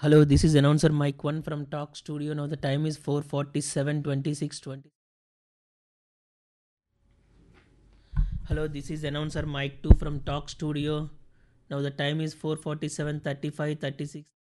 Hello, this is announcer Mike 1 from Talk Studio. Now the time is 4:47:26:20. Hello, this is announcer Mike 2 from Talk Studio. Now the time is 4:47:35:36.